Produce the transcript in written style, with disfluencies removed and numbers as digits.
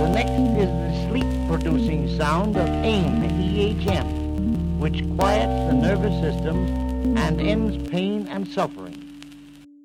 The next is the sleep-producing sound of AIM, E-H-M, which quiets the nervous system and ends pain and suffering.